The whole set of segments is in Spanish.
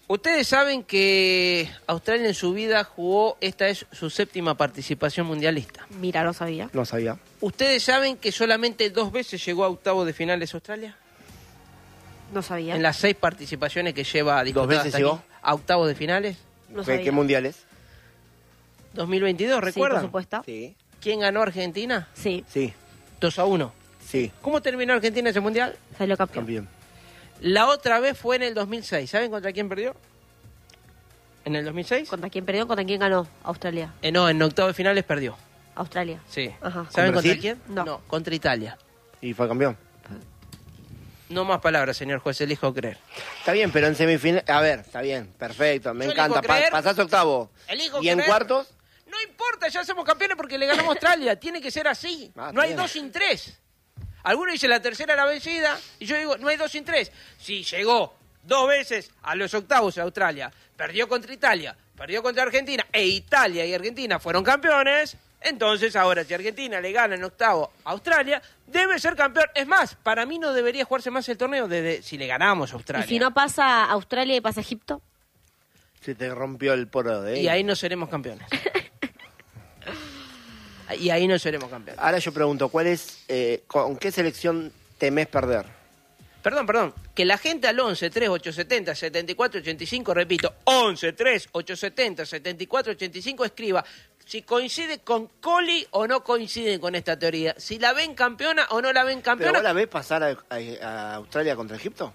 Ustedes saben que Australia en su vida jugó, esta es su 7ª participación mundialista. Mira, no sabía. No sabía. ¿Ustedes saben que solamente 2 veces llegó a octavos de finales Australia? No sabía. En las 6 participaciones que lleva disputadas 2 veces hasta llegó. aquí, a octavos de finales. No sabía. ¿Qué mundiales? 2022, Sí, ¿recuerdan? por supuesto. Sí. ¿Quién ganó Argentina? Sí, Sí. 2-1. Sí. ¿Cómo terminó Argentina ese mundial? salió campeón. Campeón. La otra vez fue en el 2006. ¿Saben contra quién perdió? ¿En el 2006? ¿Contra quién perdió? ¿Contra quién ganó? Australia. No, en octavos de finales perdió. Australia. Sí. Ajá. ¿Saben ¿Con contra Brasil? quién? No. Contra Italia. Y fue campeón. No más palabras, señor juez, elijo creer. Está bien, pero en semifinal... A ver, está bien, perfecto, me Yo encanta. elijo creer. Pasás octavo. Elijo ¿Y en creer. cuartos? No importa, ya somos campeones porque le ganamos a Australia. Tiene que ser así. Ah, No hay bien. 2 sin 3. Algunos dicen la tercera era vencida y yo digo, no hay 2 sin 3. Si llegó 2 veces a los octavos a Australia, perdió contra Italia, perdió contra Argentina, e Italia y Argentina fueron campeones, entonces ahora si Argentina le gana en octavo a Australia, debe ser campeón. Es más, para mí no debería jugarse más el torneo desde si le ganamos a Australia. ¿Y si no pasa Australia y pasa Egipto? Se te rompió el poro de... Y ahí no seremos campeones. Y ahí no seremos campeones. Ahora yo pregunto, ¿cuál es... ¿con qué selección temés perder? Perdón, que la gente al 11 3 870 74 85, repito, 11 3 870 74 85 escriba si coincide con Coli o no coincide con esta teoría, si la ven campeona o no la ven ¿Pero campeona. vos la ves pasar a Australia contra Egipto?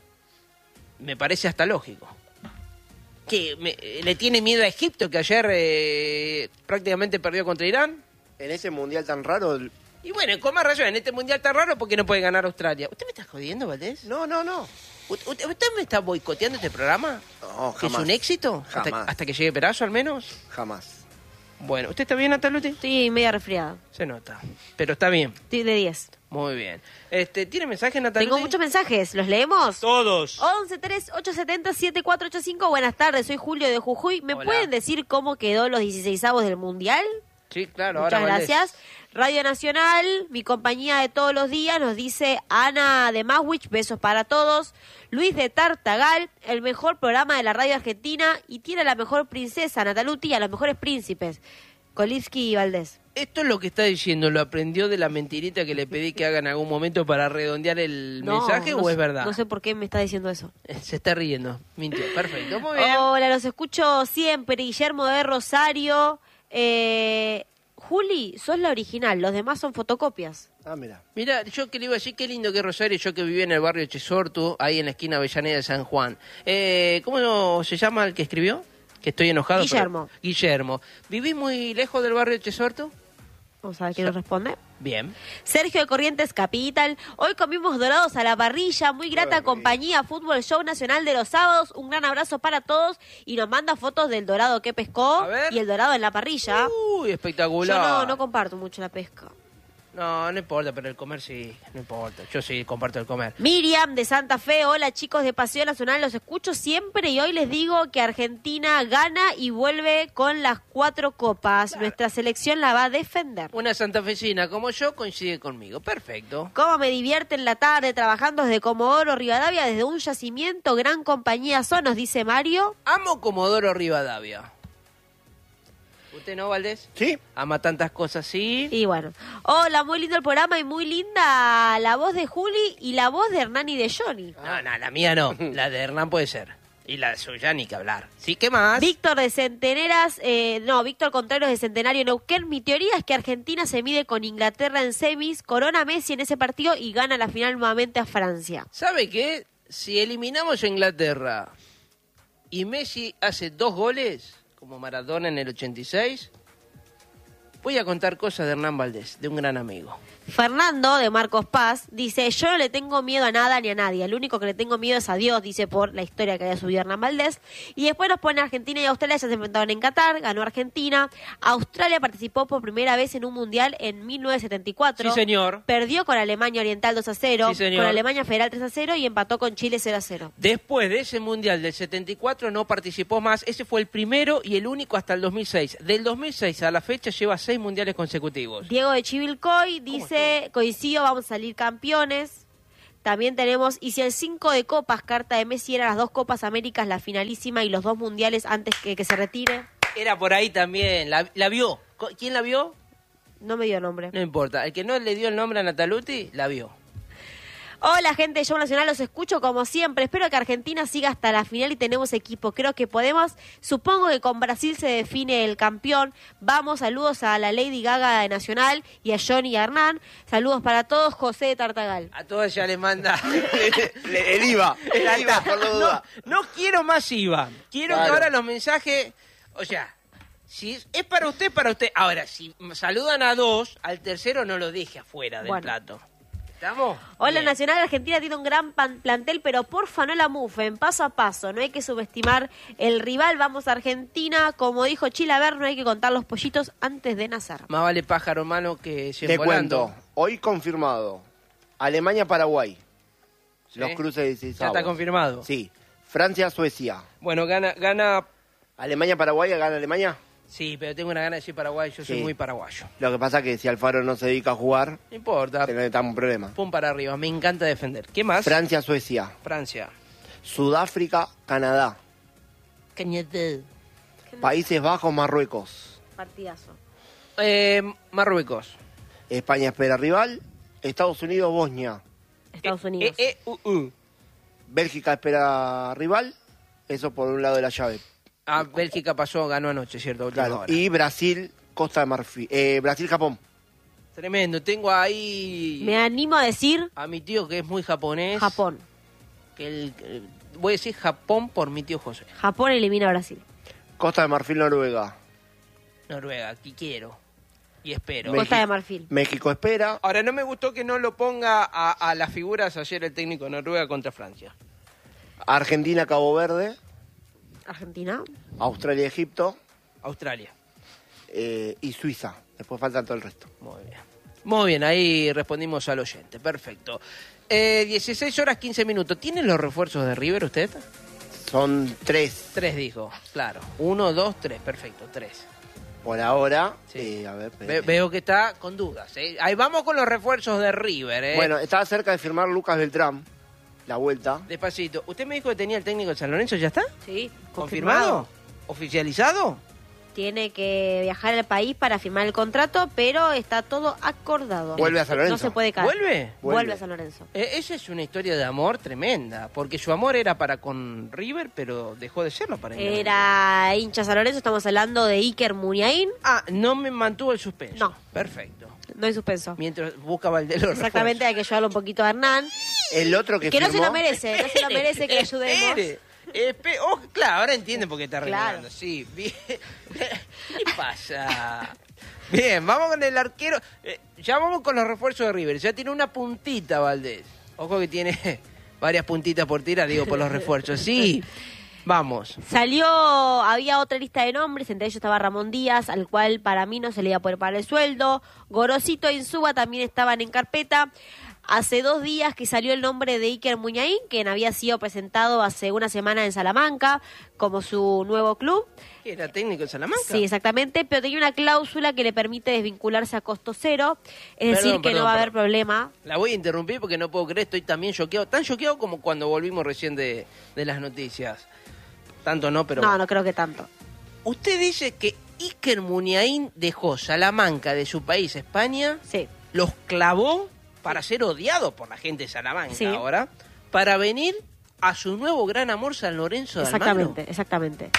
Me parece hasta lógico. ¿Que le tiene miedo a Egipto que ayer prácticamente perdió contra Irán? En ese mundial tan raro... Y bueno, con más razón, en este mundial tan raro, ¿por qué no puede ganar Australia? ¿Usted me está jodiendo, Valdés? No. ¿Usted me está boicoteando este programa? No, ¿Que es jamás. un éxito? Jamás. ¿Hasta que llegue Perazo, al menos? Jamás. Bueno, ¿usted está bien, Nataluti? Estoy media resfriada. Se nota, pero está bien. Estoy de 10. Muy bien. ¿Tiene mensaje, Nataluti? Tengo muchos mensajes. ¿Los leemos? Todos. 11 3 870 7485. Buenas tardes, soy Julio de Jujuy. ¿Me Hola. pueden decir cómo quedó los 16avos del Mundial? Sí, claro. Muchas ahora Valdés. gracias. Radio Nacional, mi compañía de todos los días, nos dice Ana de Maswich, besos para todos. Luis de Tartagal, el mejor programa de la radio argentina y tiene a la mejor princesa, Nataluti, y a los mejores príncipes, Kolitsky y Valdés. Esto es lo que está diciendo, ¿lo aprendió de la mentirita que le pedí que haga en algún momento para redondear el mensaje o sé- es verdad? No sé por qué me está diciendo eso. Se está riendo. Mintió. Perfecto. Muy bien. Hola, los escucho siempre. Guillermo de Rosario. Juli, sos la original, los demás son fotocopias. Ah, mira. Mira, yo que le iba a decir, qué lindo que es Rosario, yo que vivía en el barrio Chesortu, ahí en la esquina Avellaneda de San Juan. ¿Cómo se llama el que escribió? Que estoy enojado. Guillermo. pero- Guillermo. ¿Vivís muy lejos del barrio Chesortu? Vamos a ver quién nos responde. Bien. Sergio de Corrientes Capital. Hoy comimos dorados a la parrilla. Muy grata Ay. compañía. Fútbol Show Nacional de los sábados. Un gran abrazo para todos. Y nos manda fotos del dorado que pescó A ver. y el dorado en la parrilla. Uy, espectacular. Yo no comparto mucho la pesca. No importa, pero el comer sí, no importa. Yo sí comparto el comer. Miriam de Santa Fe. Hola chicos de Paseo Nacional. Los escucho siempre y hoy les digo que Argentina gana y vuelve con las 4 copas. Nuestra selección la va a defender. Una santafesina como yo coincide conmigo. Perfecto. Cómo me divierte en la tarde trabajando desde Comodoro Rivadavia, desde un yacimiento, gran compañía son, nos dice Mario. Amo Comodoro Rivadavia. ¿Usted no, Valdés? ¿Sí? Ama tantas cosas, sí. Y bueno, hola, muy lindo el programa y muy linda la voz de Juli y la voz de Hernán y de Johnny. No, la mía no. La de Hernán puede ser. Y la suya ni que hablar. ¿Sí? ¿Qué más? Víctor de Centeneras, Víctor Contreras de Centenario Neuquén. Mi teoría es que Argentina se mide con Inglaterra en semis, corona Messi en ese partido y gana la final nuevamente a Francia. ¿Sabe qué? Si eliminamos a Inglaterra y Messi hace 2 goles, como Maradona en el 86, voy a contar cosas de Hernán Valdés, de un gran amigo. Fernando de Marcos Paz dice, yo no le tengo miedo a nada ni a nadie, el único que le tengo miedo es a Dios, dice por la historia que había subido Hernán Valdés. Y después nos pone Argentina y Australia, ya se enfrentaron en Qatar, ganó Argentina. Australia participó por primera vez en un mundial en 1974. Sí, señor. Perdió con Alemania Oriental 2-0, Sí, señor. con Alemania Federal 3-0 y empató con Chile 0-0. Después de ese Mundial del 74 no participó más. Ese fue el primero y el único hasta el 2006. Del 2006 a la fecha lleva 6 mundiales consecutivos. Diego de Chivilcoy dice, coincido, vamos a salir campeones. También tenemos, y si el 5 de copas, carta de Messi, era las 2 Copas Américas, la finalísima y los 2 mundiales antes que se retire. Era por ahí también. ¿La vio? ¿Quién la vio? No me dio nombre. No importa. El que no le dio el nombre a Nataluti, la vio. Hola, gente de Show Nacional, los escucho como siempre. Espero que Argentina siga hasta la final y tenemos equipo. Creo que podemos. Supongo que con Brasil se define el campeón. Vamos, saludos a la Lady Gaga de Nacional y a Johnny y a Hernán. Saludos para todos, José de Tartagal. A todos ya le manda El IVA. El IVA, por la duda. No quiero más IVA. Quiero que Claro. ahora los mensajes... O sea, si es para usted, para usted. Ahora, si saludan a 2, al tercero no lo deje afuera del Bueno. plato. ¿Estamos? Hola, Bien. Nacional. Argentina tiene un gran plantel, pero porfa no la mufen, paso a paso. No hay que subestimar el rival. Vamos a Argentina. Como dijo Chilaver, no hay que contar los pollitos antes de nacer. Más vale pájaro malo que 100 Te volando. cuento, hoy confirmado. Alemania-Paraguay. ¿Sí? Los cruces de 16. Ya está confirmado. Sí. Francia-Suecia. Bueno, gana... Alemania-Paraguay, gana Alemania. Sí, pero tengo una gana de decir Paraguay. Yo soy Sí. muy paraguayo. Lo que pasa es que si Alfaro no se dedica a jugar, No importa. tenemos un problema. Pum para arriba. Me encanta defender. ¿Qué más? Francia-Suecia. Francia. Sudáfrica-Canadá. Cañete. Países Bajos-Marruecos. Partidazo. Marruecos. España espera rival. Estados Unidos-Bosnia. Estados Unidos. Bélgica espera rival. Eso por un lado de la llave. Ah, Bélgica pasó, ganó anoche, ¿cierto? Última Claro. hora. Y Brasil, Costa de Marfil. Brasil-Japón. Tremendo. Tengo ahí Me animo a decir a mi tío que es muy japonés. Japón. Voy a decir Japón por mi tío José. Japón elimina a Brasil. Costa de Marfil, Noruega. Noruega, aquí quiero. Y espero. México. Costa de Marfil. México espera. Ahora, no me gustó que no lo ponga a las figuras ayer el técnico de Noruega contra Francia. Argentina, Cabo Verde. Argentina. Australia, Egipto. Australia. Y Suiza. Después falta todo el resto. Muy bien. Muy bien, ahí respondimos al oyente. Perfecto. 16 horas 15 minutos. ¿Tienen los refuerzos de River usted? Son 3 3 dijo, claro. 1, 2, 3. Perfecto, 3. por ahora. Sí. A ver, Veo que está con dudas. Ahí vamos con los refuerzos de River. Bueno, estaba cerca de firmar Lucas Beltrán. La vuelta. Despacito. ¿Usted me dijo que tenía el técnico de San Lorenzo? ¿Ya está? Sí. ¿Confirmado? ¿Oficializado? Tiene que viajar al país para firmar el contrato, pero está todo acordado. Vuelve a San Lorenzo. No se puede caer. ¿Vuelve? Vuelve a San Lorenzo. Esa es una historia de amor tremenda, porque su amor era para con River, pero dejó de serlo para Era hincha San Lorenzo, estamos hablando de Iker Muniain. Ah, no me mantuvo el suspenso. No. Perfecto. No hay suspenso. Mientras busca Valdelor. Exactamente, hay que ayudarlo un poquito a Hernán. El otro que Que no firmó. se lo merece, no se lo merece que le ayudemos. Claro, ahora entiende por qué está Claro. renegando. Sí, bien. ¿Qué pasa? Bien, vamos con el arquero. Ya vamos con los refuerzos de River. Ya tiene una puntita, Valdés. Ojo que tiene varias puntitas por tirar, digo, por los refuerzos. Sí, vamos. Había otra lista de nombres, entre ellos estaba Ramón Díaz, al cual para mí no se le iba a poder pagar el sueldo. Gorosito e Insúa también estaban en carpeta. Hace 2 días que salió el nombre de Iker Muniain, quien había sido presentado hace una semana en Salamanca como su nuevo club. ¿Era técnico de Salamanca? Sí, exactamente, pero tenía una cláusula que le permite desvincularse a costo cero, es decir, que no va a haber problema. La voy a interrumpir porque no puedo creer, estoy también choqueado. Tan choqueado como cuando volvimos recién de las noticias. Tanto no, pero... No, no creo que tanto. Usted dice que Iker Muniain dejó Salamanca de su país, España, Sí. los clavó para ser odiado por la gente de Salamanca Sí. ahora, para venir a su nuevo gran amor San Lorenzo de Almagro. Exactamente.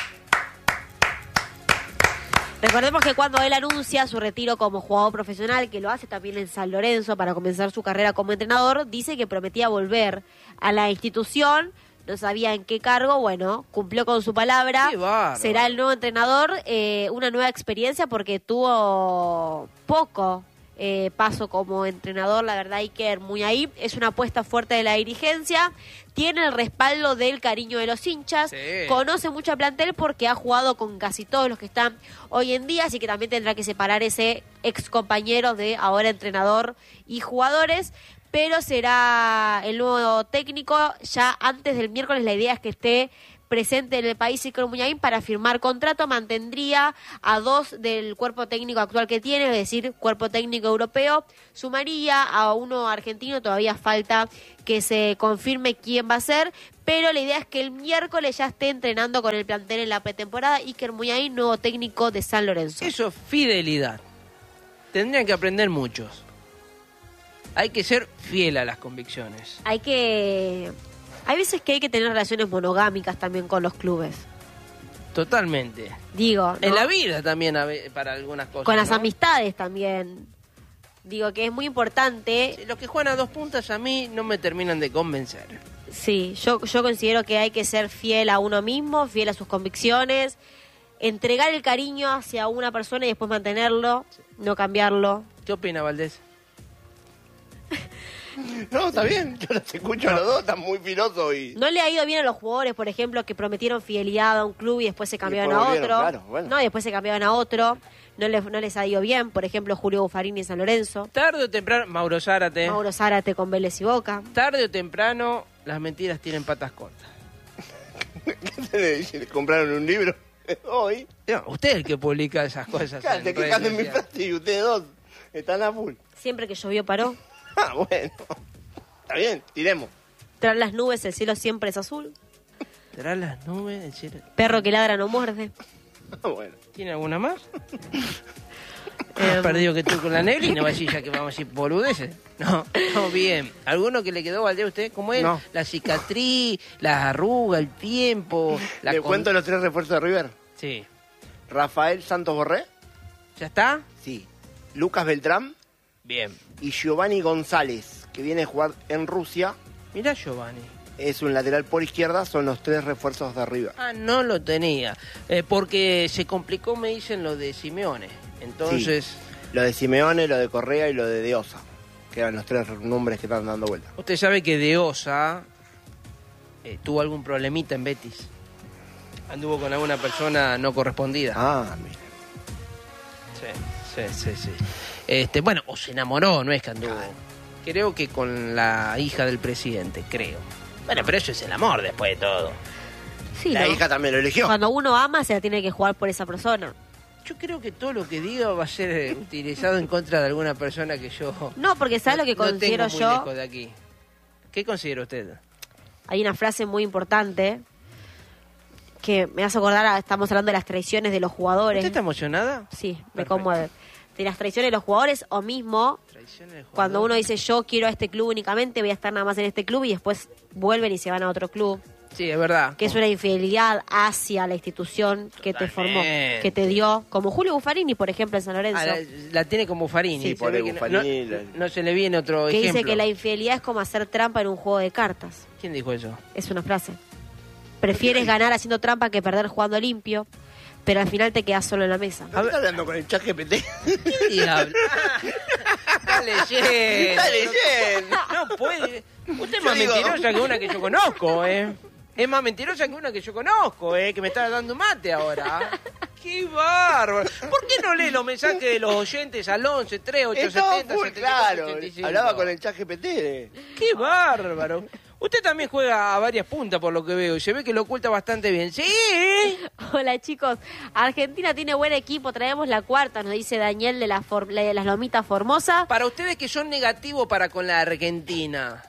Recordemos que cuando él anuncia su retiro como jugador profesional, que lo hace también en San Lorenzo para comenzar su carrera como entrenador, dice que prometía volver a la institución, no sabía en qué cargo, bueno, cumplió con su palabra, Qué bárbaro. será el nuevo entrenador, una nueva experiencia porque tuvo poco paso como entrenador, la verdad, Iker Muniain es una apuesta fuerte de la dirigencia, tiene el respaldo del cariño de los hinchas, Sí. conoce mucho al plantel porque ha jugado con casi todos los que están hoy en día, así que también tendrá que separar ese ex compañero de ahora entrenador y jugadores, pero será el nuevo técnico ya antes del miércoles. La idea es que esté presente en el país Iker Muniain para firmar contrato, mantendría a 2 del cuerpo técnico actual que tiene, es decir, cuerpo técnico europeo, sumaría a uno argentino, todavía falta que se confirme quién va a ser, pero la idea es que el miércoles ya esté entrenando con el plantel en la pretemporada Iker Muniain, nuevo técnico de San Lorenzo. Eso es fidelidad. Tendrían que aprender muchos. Hay que ser fiel a las convicciones. Hay veces que hay que tener relaciones monogámicas también con los clubes. Totalmente. Digo, ¿no? En la vida también para algunas cosas. Con las ¿no? amistades también. Digo que es muy importante. Sí, los que juegan a 2 puntas a mí no me terminan de convencer. Sí, yo considero que hay que ser fiel a uno mismo, fiel a sus convicciones, entregar el cariño hacia una persona y después mantenerlo, no cambiarlo. ¿Qué opina Valdés? No, está bien, yo los escucho a los dos, están muy filosos y... No le ha ido bien a los jugadores, por ejemplo, que prometieron fidelidad a un club y después se cambiaron a después otro. volvieron, claro, bueno. No, y después se cambiaban a otro. No les ha ido bien, por ejemplo, Julio Buffarini en San Lorenzo. Tarde o temprano, Mauro Zárate. Mauro Zárate con Vélez y Boca. Tarde o temprano, las mentiras tienen patas cortas. ¿Le compraron un libro hoy? No, usted es el que publica esas cosas. Claro, en te redes quejas de mi sociales. frase y ustedes dos están a full. Siempre que llovió paró. Ah, bueno. Está bien, tiremos. Tras las nubes el cielo siempre es azul. Tras las nubes, el cielo- Perro que ladra no muerde. Ah, bueno. ¿Tiene alguna más? Más perdido que tú con la negra y no va a decir ya que vamos a decir boludeces. No, bien. ¿Alguno que le quedó, Valdés, a usted? ¿Cómo es? No. La cicatriz, las arrugas, el tiempo. ¿Le cuento los 3 refuerzos de River? Sí. Rafael Santos Borré. ¿Ya está? Sí. Lucas Beltrán Bien. y Giovanni González, que viene a jugar en Rusia. Mirá Giovanni. Es un lateral por izquierda, son los 3 refuerzos de River. Ah, no lo tenía. Porque se complicó, me dicen, lo de Simeone. Entonces, Sí. Lo de Simeone, lo de Correa y lo de Deosa, que eran los 3 nombres que están dando vuelta. usted sabe que De Osa tuvo algún problemita en Betis. Anduvo con alguna persona no correspondida. Ah, mira. Sí. Bueno, o se enamoró, no es que anduvo. Creo que con la hija del presidente, creo. Bueno, pero eso es el amor después de todo. Sí, La ¿no? hija también lo eligió. Cuando uno ama se la tiene que jugar por esa persona. Yo creo que todo lo que diga va a ser utilizado en contra de alguna persona que yo No, porque ¿sabes lo que no considero tengo muy yo? lejos de aquí. ¿Qué considera usted? Hay una frase muy importante que me hace acordar, estamos hablando de las traiciones de los jugadores. ¿Usted está emocionada? Sí, me Perfecto. conmueve. De las traiciones de los jugadores o mismo Traiciones de cuando jugador. uno dice yo quiero a este club únicamente, voy a estar nada más en este club y después vuelven y se van a otro club. Sí, es verdad. Que es una infidelidad hacia la institución que te formó, Totalmente. que te dio, como Julio Buffarini, por ejemplo, en San Lorenzo. Ah, la tiene como Farini. Sí, se por ve el que Buffarini, no se le viene otro Que ejemplo. dice que la infidelidad es como hacer trampa en un juego de cartas. ¿Quién dijo eso? Es una frase. Prefieres ganar haciendo trampa que perder jugando limpio, pero al final te quedas solo en la mesa. ¿No está hablando con el chat GPT? ¿Qué diablo? Está leyendo. Está leyendo. No puede. Usted es Yo más digo- mentirosa que una que yo conozco, ¿eh? Es más mentirosa que una que yo conozco, que me está dando mate ahora. ¡Qué bárbaro! ¿Por qué no lee los mensajes de los oyentes al 11, 3, 8, Estaba 70, full 74, claro. 85? Hablaba con el chat GPT. ¡Qué bárbaro! Usted también juega a varias puntas por lo que veo y se ve que lo oculta bastante bien. ¡Sí! Hola chicos, Argentina tiene buen equipo, traemos la cuarta, nos dice Daniel de las Lomitas Formosa. Para ustedes que son negativos para con la Argentina.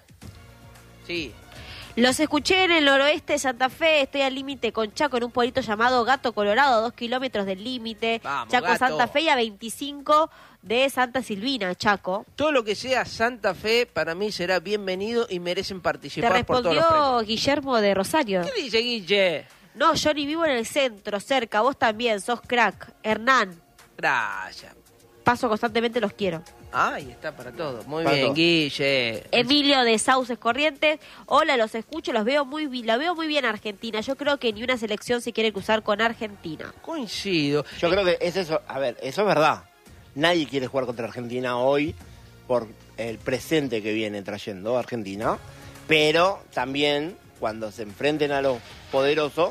Sí. Los escuché en el noroeste de Santa Fe, estoy al límite con Chaco en un pueblito llamado Gato Colorado, a 2 kilómetros del límite. Vamos, Chaco, Gato. Santa Fe y a 25 de Santa Silvina, Chaco. Todo lo que sea Santa Fe para mí será bienvenido y merecen Te participar por todos los premios. respondió Guillermo de Rosario. ¿Qué dice Guille? No, yo ni vivo en el centro, cerca, vos también, sos crack. Hernán, Gracias. paso constantemente, los quiero. Ahí está para todo. Muy Para bien, todo. Guille. Emilio de Sauces Corrientes, hola, los escucho, la veo muy bien Argentina. Yo creo que ni una selección se quiere cruzar con Argentina. Coincido. Yo creo que es eso. A ver, eso es verdad. Nadie quiere jugar contra Argentina hoy por el presente que viene trayendo Argentina. Pero también, cuando se enfrenten a los poderosos,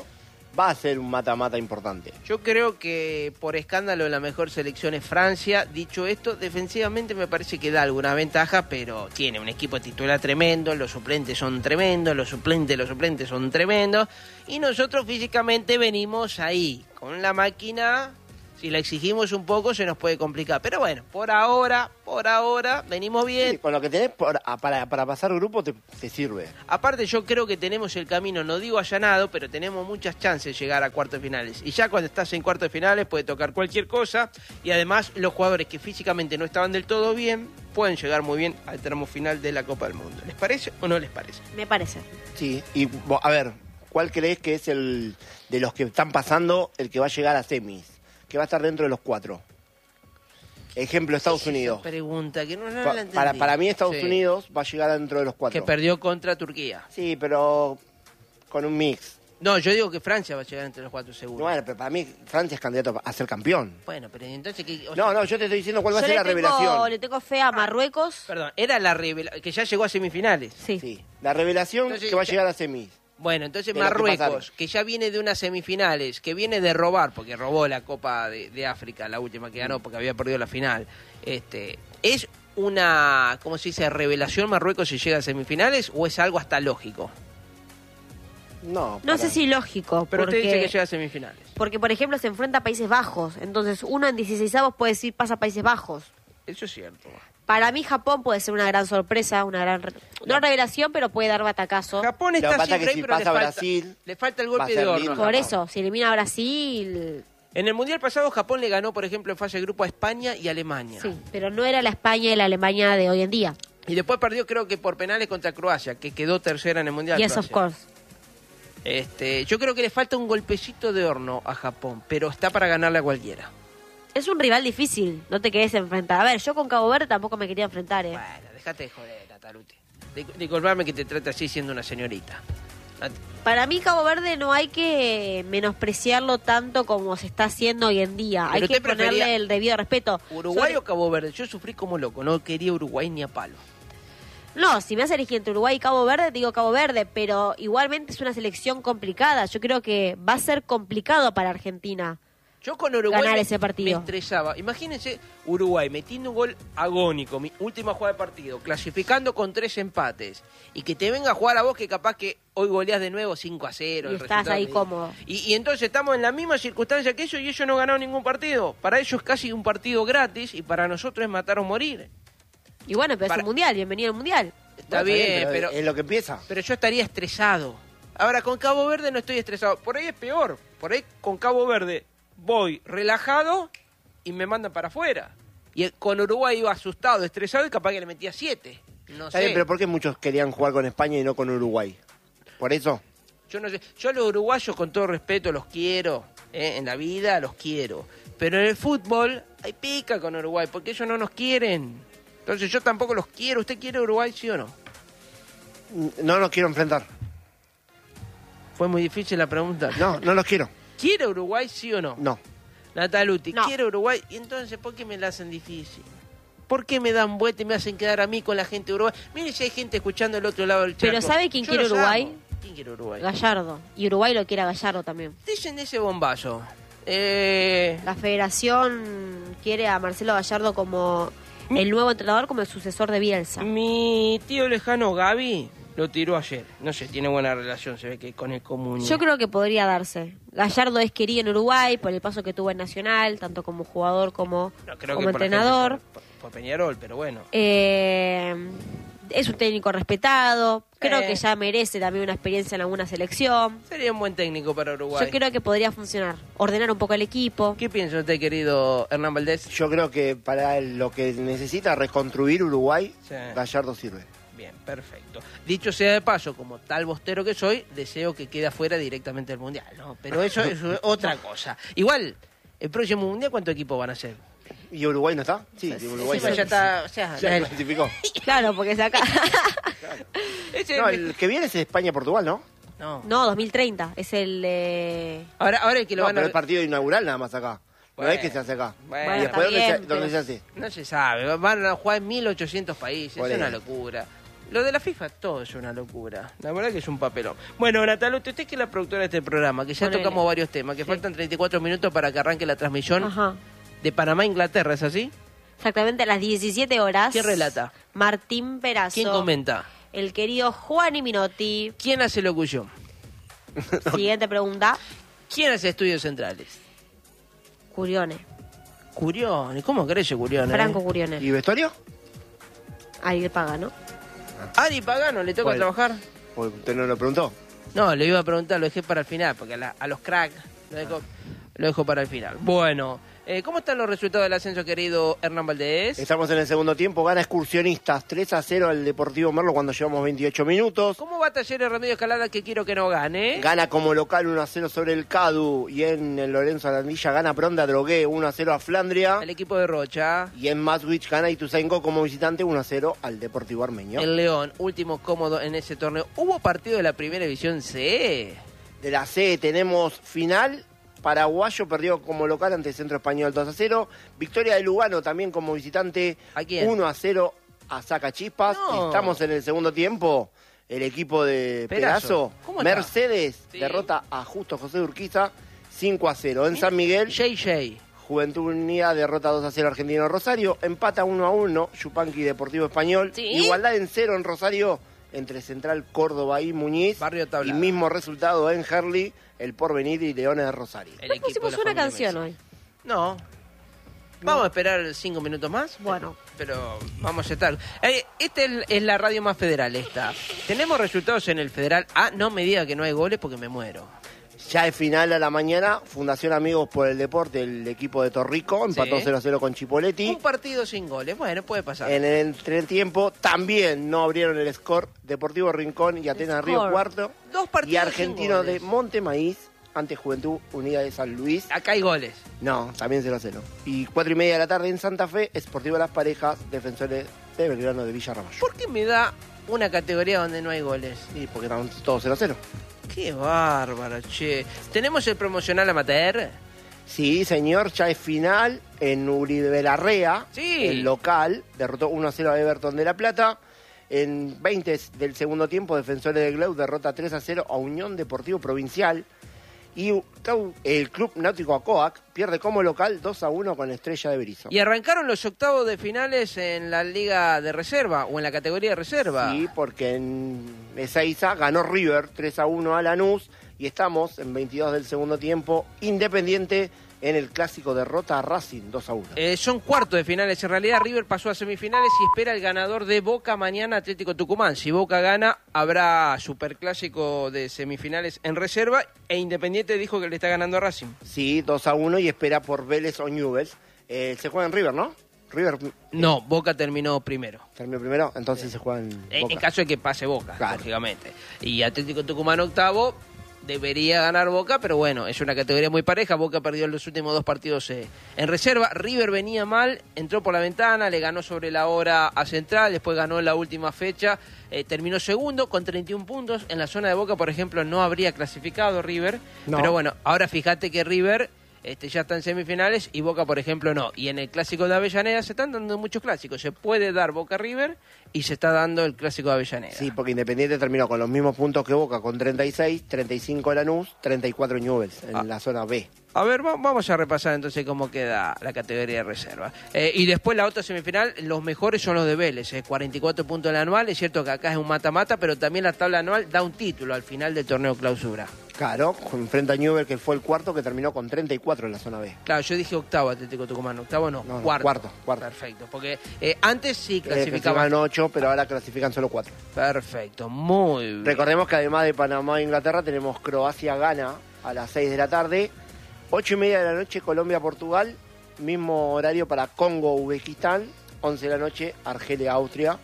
va a ser un mata-mata importante. Yo creo que por escándalo la mejor selección es Francia. Dicho esto, defensivamente me parece que da alguna ventaja, pero tiene un equipo titular tremendo, los suplentes son tremendos, los suplentes son tremendos, y nosotros físicamente venimos ahí, con la máquina. Si la exigimos un poco se nos puede complicar, pero bueno, por ahora venimos bien. Sí, con lo que tenés para pasar grupo te sirve. Aparte yo creo que tenemos el camino, no digo allanado, pero tenemos muchas chances de llegar a cuartos de finales. Y ya cuando estás en cuartos de finales puede tocar cualquier cosa. Y además los jugadores que físicamente no estaban del todo bien pueden llegar muy bien al tramo final de la Copa del Mundo. ¿Les parece o no les parece? Me parece. Sí, y a ver, ¿cuál crees que es el de los que están pasando el que va a llegar a semis? Que va a estar dentro de los 4. Ejemplo, Estados Unidos. Esa pregunta que no la entendí. Para mí Estados Sí. Unidos va a llegar dentro de los 4. Que perdió contra Turquía. Sí, pero con un mix. No, yo digo que Francia va a llegar entre los 4 seguro. Bueno, pero para mí Francia es candidato a ser campeón. Bueno, pero entonces... No, yo te estoy diciendo cuál va a Yo ser la revelación. le tengo fe a Marruecos. Perdón, era la revelación, que ya llegó a semifinales. Sí. Sí, la revelación Entonces, que va a llegar a semis. Bueno, entonces De lo que Marruecos, pasaron. que ya viene de unas semifinales, que viene de robar, porque robó la Copa de África, la última que ganó, porque había perdido la final. ¿Es una, ¿cómo se dice, revelación Marruecos si llega a semifinales o es algo hasta lógico? No, No sé si lógico, Pero usted dice que porque, llega a semifinales. porque, por ejemplo, se enfrenta a Países Bajos. Entonces, uno en 16avos puede decir pasa a Países Bajos. Eso es cierto. Para mí, Japón puede ser una gran sorpresa, una gran... No revelación, pero puede dar batacazo. Japón Lo que está pasa siempre que ahí, si pero pasa Brasil, le falta el va a golpe ser de horno. lindo. a Por Japón. eso, si elimina a Brasil... En el Mundial pasado Japón le ganó, por ejemplo, en fase de grupo a España y Alemania. Sí, pero no era la España y la Alemania de hoy en día. Y después perdió, creo que por penales contra Croacia, que quedó tercera en el Mundial. Yes, of Croacia. course. Yo creo que le falta un golpecito de horno a Japón, pero está para ganarle a cualquiera. Es un rival difícil, no te querés enfrentar. A ver, yo con Cabo Verde tampoco me quería enfrentar, Bueno, déjate de joder, Nataluti. Disculpame que te trate así siendo una señorita. Para mí Cabo Verde no hay que menospreciarlo tanto como se está haciendo hoy en día. Pero Hay que usted prefería ponerle el debido respeto. ¿Uruguay o Cabo Verde? Yo sufrí como loco, no quería Uruguay ni a palo. No, si me hace elegir entre Uruguay y Cabo Verde, digo Cabo Verde, pero igualmente es una selección complicada. Yo creo que va a ser complicado para Argentina. Yo con Uruguay Ganar ese partido. me estresaba. Imagínense Uruguay metiendo un gol agónico, mi última jugada de partido, clasificando con 3 empates, y que te venga a jugar a vos que capaz que hoy goleás de nuevo 5-0. Y el estás resultado. ahí cómodo. Y entonces estamos en la misma circunstancia que ellos y ellos no ganaron ningún partido. Para ellos es casi un partido gratis y para nosotros es matar o morir. Y bueno, pero es Para- un mundial, bienvenido al mundial. Está bien, pero es lo que empieza. yo estaría estresado. Ahora, con Cabo Verde no estoy estresado. Por ahí es peor. Por ahí con Cabo Verde voy relajado y me mandan para afuera. Y con Uruguay iba asustado, estresado y capaz que le metía 7. No Está sé. bien, pero ¿por qué muchos querían jugar con España y no con Uruguay? ¿Por eso? Yo no sé. Yo a los uruguayos, con todo respeto, los quiero. En la vida los quiero. Pero en el fútbol hay pica con Uruguay porque ellos no nos quieren. Entonces yo tampoco los quiero. ¿Usted quiere Uruguay, sí o no? No los quiero enfrentar. Fue muy difícil la pregunta. No los quiero. ¿Quiere Uruguay, sí o no? No. Nataluti, No. ¿quiere Uruguay? Y entonces, ¿por qué me la hacen difícil? ¿Por qué me dan vuelta y me hacen quedar a mí con la gente de Uruguay? Mire si hay gente escuchando el otro lado del charco. Pero ¿sabe quién Yo quiere los Uruguay? amo. ¿Quién quiere Uruguay? Gallardo. Y Uruguay lo quiere a Gallardo también. Dicen de ese bombazo. La federación quiere a Marcelo Gallardo como el nuevo entrenador, como el sucesor de Bielsa. Mi tío lejano Gaby lo tiró ayer. No sé, tiene buena relación, se ve que con el Comunio. Yo creo que podría darse. Gallardo es querido en Uruguay por el paso que tuvo en Nacional, tanto como jugador como, No, creo como que por la entrenador. gente, por Peñarol, pero bueno. Es un técnico respetado. Creo Eh. que ya merece también una experiencia en alguna selección. Sería un buen técnico para Uruguay. Yo creo que podría funcionar. Ordenar un poco el equipo. ¿Qué piensa usted, querido Hernán Valdés? Yo creo que para lo que necesita reconstruir Uruguay, Sí. Gallardo sirve. Bien, perfecto. Dicho sea de paso, como tal bostero que soy, deseo que quede afuera directamente del Mundial, ¿no? Pero eso es otra cosa. Igual, el próximo Mundial, ¿cuántos equipos van a ser? ¿Y Uruguay no está? Sí, Uruguay Sí, pero ya está, o sea, ya clasificó. Claro, porque saca. ese- No, el que viene es España-Portugal, ¿no? no. No, 2030. Es el. Ahora es que lo No, van pero a... el partido inaugural nada más acá. No Bueno, es que se hace acá. bueno, y después, está bien, ¿dónde pero- se hace? No se sabe, van a jugar en 1800 países, Por es una eso. locura. Lo de la FIFA, todo es una locura. La verdad que es un papelón. Bueno, Natalia, usted que es la productora de este programa, que ya Ponele. tocamos varios temas, que Sí. faltan 34 minutos para que arranque la transmisión Ajá. de Panamá a Inglaterra, ¿es así? Exactamente a las 17 horas. ¿Quién relata? Martín Perazo. ¿Quién comenta? El querido Juani Minotti. ¿Quién hace locución? Siguiente pregunta. ¿Quién hace estudios centrales? Curione. Curione, ¿cómo crece Curione? Franco Curione. ¿Y vestuario? Ariel Pagano. Ari Pagano, ¿le toca ¿Cuál? trabajar? Pues, ¿usted no lo preguntó? No, le iba a preguntar, lo dejé para el final, porque a los cracks lo dejo para el final. Bueno, ¿cómo están los resultados del ascenso, querido Hernán Valdés? Estamos en el segundo tiempo, gana Excursionistas 3-0 al Deportivo Merlo cuando llevamos 28 minutos. ¿Cómo va Talleres Remedio Escalada, que quiero que no gane? Gana como local 1-0 sobre el Cadu, y en el Lorenzo Arandilla gana Pronda Drogué 1-0 a Flandria. El equipo de Rocha. Y en Maswich gana Ituzaingó como visitante 1-0 al Deportivo Armenio. El León, último cómodo en ese torneo. ¿Hubo partido de la primera división C? De la C tenemos final. Paraguayo perdió como local ante Centro Español 2-0. Victoria de Lugano también como visitante ¿A quién? 1-0 a Sacachispas. No. Estamos en el segundo tiempo. El equipo de Perazo. Perazo, ¿Cómo está? Mercedes, Sí. derrota a Justo José Urquiza 5-0. En San Miguel, JJ. Juventud Unida derrota 2-0 Argentino Rosario. Empata 1-1 Yupanqui Deportivo Español. Sí. Igualdad en 0 en Rosario entre Central Córdoba y Muñiz. Barrio Tablada. Y mismo resultado en Herli, El Porvenir y Leones de Rosario. El No equipo de pusimos la una familia canción Messi. hoy. No. Vamos a esperar 5 minutos más. Bueno. Pero vamos a estar. Esta es la radio más federal, esta. Tenemos resultados en el federal. Ah, no me diga que no hay goles porque me muero. Ya es final a la mañana, Fundación Amigos por el Deporte, el equipo de Torrico, empató Sí. 0-0 con Chipoletti. Un partido sin goles. Bueno, puede pasar. En el entretiempo también no abrieron el score Deportivo Rincón y Atenas Río Score. Cuarto. Dos partidos Y Argentino sin de goles. Montemaíz ante Juventud Unida de San Luis. Acá hay goles. No, también 0-0. Y 4:30 de la tarde en Santa Fe, Sportivo Las Parejas, Defensores de Belgrano de Villa Ramallo. ¿Por qué me da una categoría donde no hay goles? Sí, porque están todos 0-0. Qué bárbaro, che. ¿Tenemos el promocional amateur? Sí, señor, ya es final en Uribe Larrea, Sí. el local, derrotó 1-0 a Everton de La Plata. En 20 del segundo tiempo, Defensores de Glau derrota 3-0 a Unión Deportivo Provincial. Y el Club Náutico Acoac pierde como local 2-1 con Estrella de Berizo. Y arrancaron los octavos de finales en la liga de reserva o en la categoría de reserva. Sí, porque en Ezeiza ganó River 3-1 a Lanús y estamos en 22 del segundo tiempo. Independiente en el clásico derrota a Racing 2-1. Son cuartos de finales. En realidad, River pasó a semifinales y espera el ganador de Boca mañana, Atlético Tucumán. Si Boca gana, habrá superclásico de semifinales en reserva. E Independiente dijo que le está ganando a Racing. Sí, 2-1 y espera por Vélez o Newell's. Se juega en River, ¿no? River No, Boca terminó primero. terminó primero, entonces se juega en Boca. En caso de que pase Boca, Claro. lógicamente. Y Atlético Tucumán octavo, debería ganar Boca, pero bueno, es una categoría muy pareja. Boca perdió los últimos dos partidos en reserva. River venía mal, entró por la ventana, le ganó sobre la hora a Central, después ganó en la última fecha, terminó segundo con 31 puntos. En la zona de Boca, por ejemplo, no habría clasificado River, No. pero bueno, ahora fíjate que River ya está en semifinales y Boca, por ejemplo, no. Y en el clásico de Avellaneda se están dando muchos clásicos. Se puede dar Boca River y se está dando el clásico de Avellaneda. Sí, porque Independiente terminó con los mismos puntos que Boca, con 36, 35 Lanús, 34 Newell's en la zona B. A ver, vamos a repasar entonces cómo queda la categoría de reserva. Y después la otra semifinal, los mejores son los de Vélez, 44 puntos en la anual. Es cierto que acá es un mata-mata, pero también la tabla anual da un título al final del torneo clausura. Claro, enfrenta a Newell's, que fue el cuarto, que terminó con 34 en la zona B. Claro, yo dije octavo Atlético Tucumán, octavo no, No, cuarto. cuarto. Perfecto, porque antes sí Clasificaban clasificaban. 8, pero ahora clasifican solo 4. Perfecto, muy bien. Recordemos que además de Panamá e Inglaterra tenemos Croacia-Ghana a las 6 de la tarde, 8:30 de la noche Colombia-Portugal, mismo horario para Congo-Uzbekistán, 11 de la noche Argelia-Austria,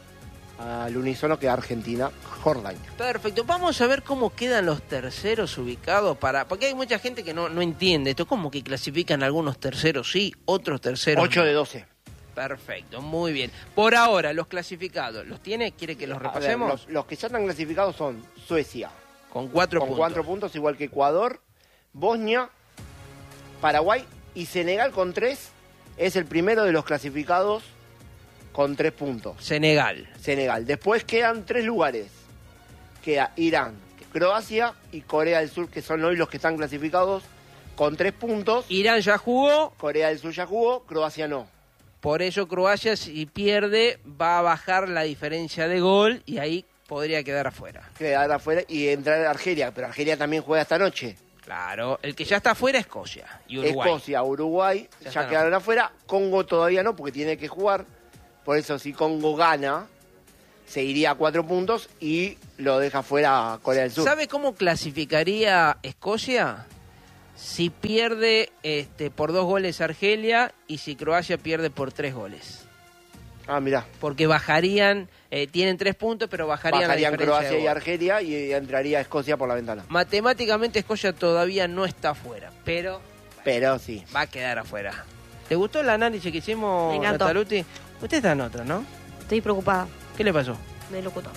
al unísono que Argentina-Jordania. Perfecto, vamos a ver cómo quedan los terceros ubicados porque hay mucha gente que no entiende esto, como que clasifican algunos terceros sí, otros terceros 8 no. de 12. Perfecto, muy bien. Por ahora, los clasificados, ¿los tiene? ¿Quiere que los A ver, repasemos? los que ya están clasificados son Suecia, Con 4 con puntos. 4 puntos, igual que Ecuador, Bosnia, Paraguay y Senegal con 3. Es el primero de los clasificados con 3 puntos. Senegal. Después quedan 3 lugares. Queda Irán, Croacia y Corea del Sur, que son hoy los que están clasificados con 3 puntos. Irán ya jugó. Corea del Sur ya jugó, Croacia no. Por eso Croacia, si pierde, va a bajar la diferencia de gol y ahí podría quedar afuera. Quedar afuera y entrar a Argelia, pero Argelia también juega esta noche. Claro, el que ya está afuera es Escocia y Uruguay. Escocia, Uruguay, ya quedaron afuera. Congo todavía no, porque tiene que jugar. Por eso, si Congo gana, se iría a 4 puntos y lo deja fuera a Corea del Sur. ¿Sabe cómo clasificaría Escocia? Si pierde por 2 goles Argelia y si Croacia pierde por 3 goles. Ah, mirá. Porque bajarían, tienen 3 puntos, pero bajarían la diferencia Croacia de gol. y Argelia y entraría Escocia por la ventana. Matemáticamente Escocia todavía no está afuera, pero Sí. va a quedar afuera. ¿Te gustó el análisis que hicimos, Me encantó. Nataluti? Usted está en otra, ¿no? Estoy preocupada ¿Qué le pasó? del locutor.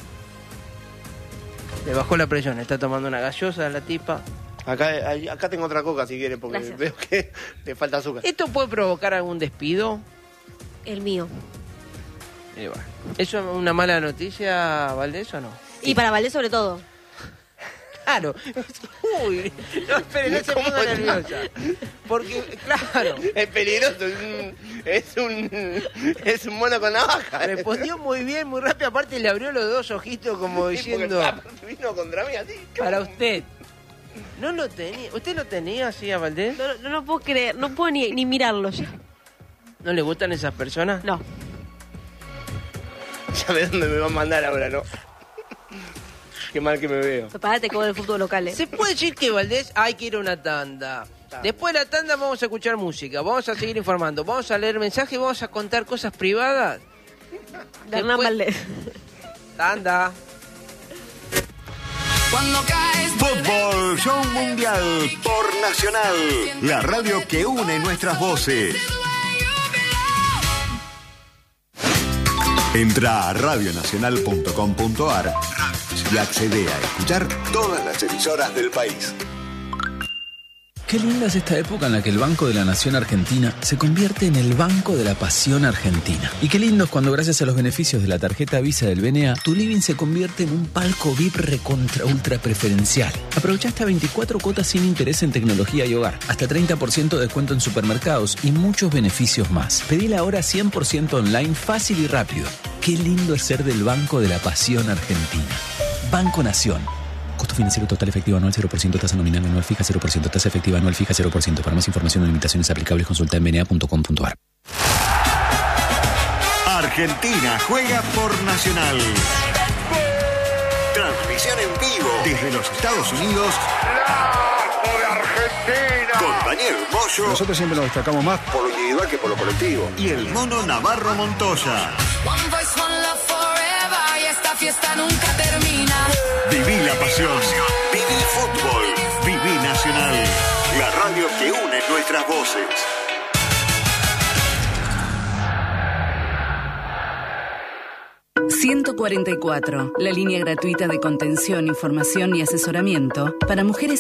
Le bajó la presión, está tomando una gaseosa la tipa. Acá tengo otra coca si quieren, porque Gracias. veo que le falta azúcar. ¿Esto puede provocar algún despido? El mío. Y bueno, ¿eso es una mala noticia, Valdés, o no? Y para Valdés sobre todo. Claro. Uy, no, espere, no se ponga nerviosa. Porque, claro, Es peligroso, es un mono con navaja. respondió muy bien, muy rápido. Aparte le abrió los 2 ojitos como Sí, porque diciendo, vino contra mí así. para usted. No lo tenía. ¿Usted lo tenía así a Valdés? No lo puedo creer, no puedo ni mirarlo ya. ¿No le gustan esas personas? No. Ya ves dónde me va a mandar ahora, ¿no? Qué mal que me veo. Prepárate con el fútbol local, Se puede decir que Valdés hay que ir a una tanda. Después de la tanda vamos a escuchar música, vamos a seguir informando, vamos a leer mensajes, vamos a contar cosas privadas. De Hernán Después- Valdés. Tanda. Fútbol Show Mundial por Nacional, la radio que une nuestras voces. Entra a radionacional.com.ar y accede a escuchar todas las emisoras del país. Qué linda es esta época en la que el Banco de la Nación Argentina se convierte en el Banco de la Pasión Argentina. Y qué lindo es cuando gracias a los beneficios de la tarjeta Visa del BNA, tu living se convierte en un palco VIP recontra ultra preferencial. Aprovecha hasta 24 cuotas sin interés en tecnología y hogar, hasta 30% de descuento en supermercados y muchos beneficios más. Pedila ahora 100% online, fácil y rápido. Qué lindo es ser del Banco de la Pasión Argentina. Banco Nación. Costo financiero total efectivo anual 0%, tasa nominal anual fija 0%, tasa efectiva anual fija 0%. Para más información o limitaciones aplicables consulta en bna.com.ar. Argentina juega por Nacional. Transmisión en vivo desde los Estados Unidos. ¡La de Argentina! Con Daniel Moyo. Nosotros siempre nos destacamos más Por lo individual que por lo colectivo. Y el mono Navarro Montoya. One voice, one love forever, y esta fiesta nunca termina. Viví la pasión. Viví fútbol. Viví Nacional. La radio que une nuestras voces. ...144... la línea gratuita de contención, información y asesoramiento... para mujeres